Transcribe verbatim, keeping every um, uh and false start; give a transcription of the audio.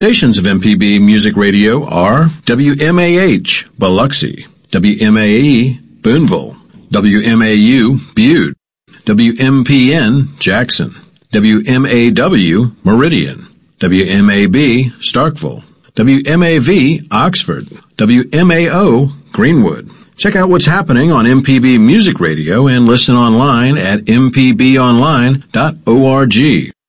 Stations of M P B Music Radio are W M A H, Biloxi, W M A E, Boonville, W M A U, Butte, W M P N, Jackson, W M A W, Meridian, W M A B, Starkville, W M A V, Oxford, W M A O, Greenwood. Check out what's happening on M P B Music Radio and listen online at m p b online dot org.